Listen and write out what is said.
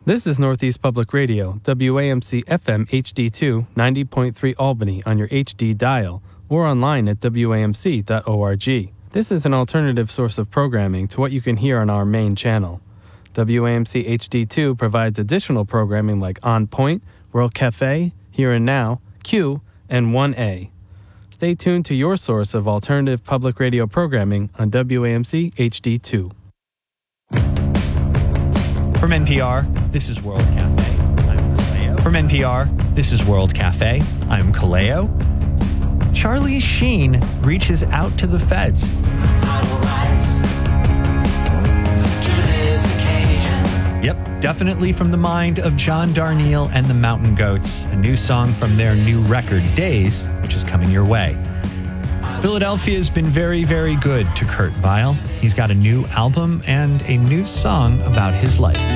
This is Northeast Public Radio, WAMC FM HD2, 90.3 Albany on your HD dial, or online at WAMC.org. This is an alternative source of programming to what you can hear on our main channel. WAMC HD2 provides additional programming like On Point, World Cafe, Here and Now, Q, and 1A. Stay tuned to your source of alternative public radio programming on WAMC HD2. From NPR, this is World Cafe. I'm Kaleo. From NPR, this is World Cafe. I'm Kaleo. Charlie Sheen reaches out to the feds. I will rise to this occasion. Yep, definitely from the mind of John Darnielle and the Mountain Goats, a new song from their new record, Days, which is coming your way. Philadelphia's been very, very good to Kurt Vile. He's got a new album and a new song about his life.